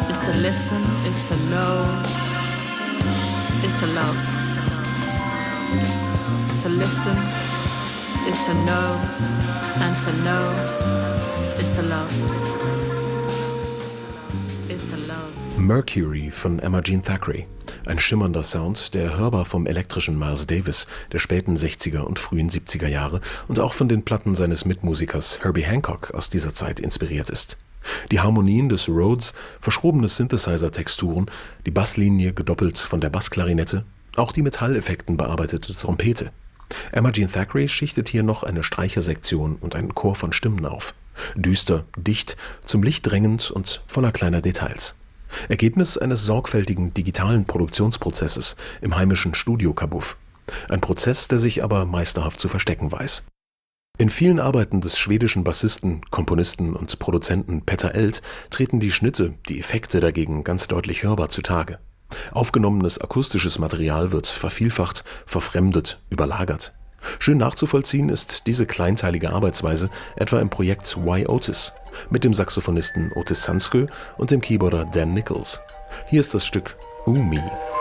is to listen, is to know, is to love. To listen is to know, and to know is to love. Is to love. Mercury von Emma Jean Thackray. Ein schimmernder Sound, der hörbar vom elektrischen Miles Davis der späten 60er und frühen 70er Jahre und auch von den Platten seines Mitmusikers Herbie Hancock aus dieser Zeit inspiriert ist. Die Harmonien des Rhodes, verschrobene Synthesizer-Texturen, die Basslinie gedoppelt von der Bassklarinette, auch die mit Hall-Effekten bearbeitete Trompete. Emma Jean Thackray schichtet hier noch eine Streichersektion und einen Chor von Stimmen auf. Düster, dicht, zum Licht drängend und voller kleiner Details. Ergebnis eines sorgfältigen digitalen Produktionsprozesses im heimischen Studio Kabuff. Ein Prozess, der sich aber meisterhaft zu verstecken weiß. In vielen Arbeiten des schwedischen Bassisten, Komponisten und Produzenten Petter Eld treten die Schnitte, die Effekte dagegen ganz deutlich hörbar zutage. Aufgenommenes akustisches Material wird vervielfacht, verfremdet, überlagert. Schön nachzuvollziehen ist diese kleinteilige Arbeitsweise etwa im Projekt Why Otis mit dem Saxophonisten Otis Sanskö und dem Keyboarder Dan Nichols. Hier ist das Stück Ooh Me.